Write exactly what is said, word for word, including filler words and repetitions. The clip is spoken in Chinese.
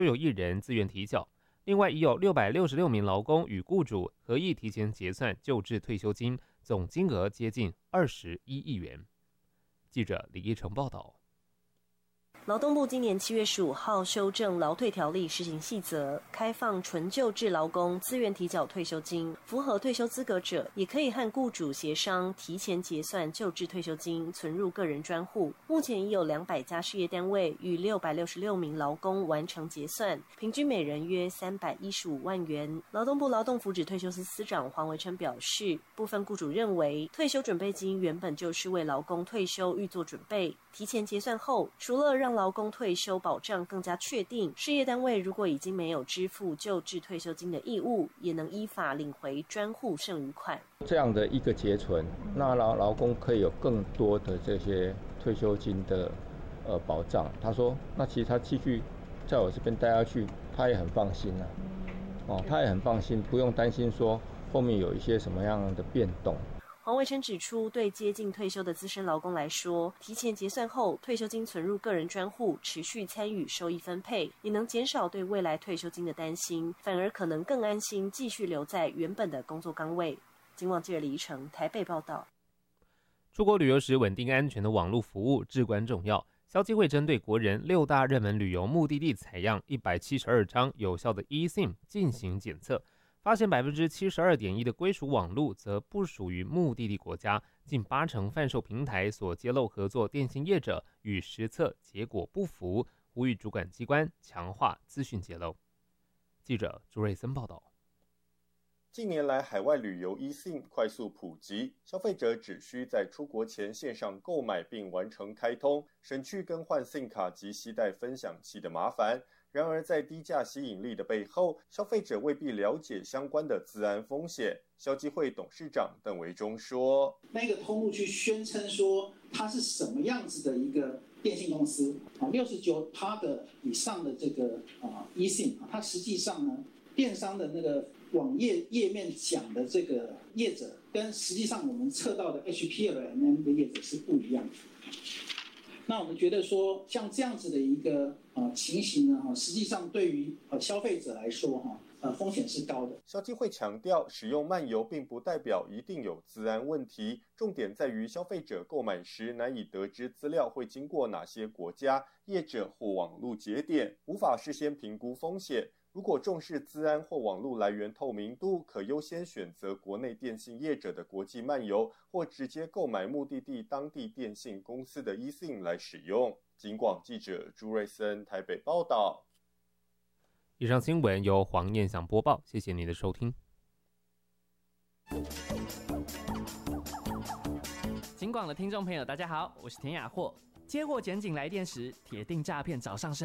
就有一人自愿提缴。另外，已有六百六十六名劳工与雇主合意提前结算旧制退休金，总金额接近二十一亿元。记者李一成报道。 劳动部今年七月十五号修正劳退条例施行细则，开放纯旧制劳工自愿提缴退休金，符合退休资格者也可以和雇主协商提前结算旧制退休金，存入个人专户。目前已有两百家事业单位与六百六十六名劳工完成结算，平均每人约三百一十五万元。劳动部劳动福祉退休司司长黄维琛表示，部分雇主认为退休准备金原本就是为劳工退休预做准备，提前结算后，除了让劳工退休保障更加确定，事业单位如果已经没有支付旧制退休金的义务，也能依法领回专户剩余款。 这样的一个结存，那劳劳工可以有更多的这些退休金的呃保障。他说，那其实他继续在我这边待下去，他也很放心啊。哦，他也很放心，不用担心说后面有一些什么样的变动。 黄维琛指出，对接近退休的资深劳工来说，提前结算后，退休金存入个人专户，持续参与收益分配，也能减少对未来退休金的担心，反而可能更安心继续留在原本的工作岗位。警广记者李怡成台北报道。 出国旅游时，稳定安全的网络服务至关重要。消基会针对国人六大热门旅游目的地采样一百七十二张有效的 eSIM 进行检测。发现 百分之七十二点一 的归属网路则不属于目的地国家，近八成贩售平台所揭露合作电信业者与实测结果不符，呼吁主管机关强化资讯揭露。记者朱瑞森报道。 近年来，海外旅游 eSIM 快速普及，消费者只需在出国前线上购买并完成开通，省去更换 SIM 卡及携带分享器的麻烦。然而，在低价吸引力的背后，消费者未必了解相关的资安风险。消基会董事长邓维忠说：“ 那个通路去宣称说它是什么样子的一个电信公司啊，六十九趴的以上的这个啊 eSIM 啊，它实际上呢，电商的那个网页页面讲的这个业者，跟实际上我们测到的 H P L M M 的业者是不一样的。”那我们觉得说，像这样子的一个呃情形呢，哈，实际上对于呃消费者来说，哈，呃风险是高的。 消基会强调，使用漫游并不代表一定有资安问题，重点在于消费者购买时难以得知资料会经过哪些国家、业者或网络节点，无法事先评估风险。如果重视资安或网络来源透明度，可优先选择国内电信业者的国际漫游，或直接购买目的地当地电信公司的 eSIM 来使用。警广记者朱瑞森台北报道。 以上新闻由黄燕祥播报，谢谢您的收听。 警广的听众朋友，大家好，我是田雅霍。接获检警来电时，铁定诈骗找上身。